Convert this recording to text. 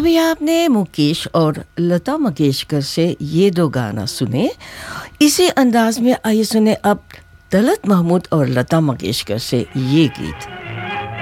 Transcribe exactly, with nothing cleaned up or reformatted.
अभी आपने मुकेश और लता मंगेशकर से ये दो गाना सुने। इसी अंदाज में आइए सुने अब तलत महमूद और लता मंगेशकर से ये गीत।